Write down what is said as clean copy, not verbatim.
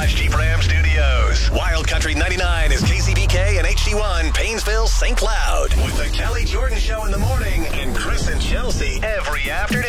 Dodge Jeep Ram Studios. Wild Country 99 is KCBK and HD1 Paynesville, St. Cloud. With the Kelly Jordan Show in the morning and Chris and Chelsea every afternoon.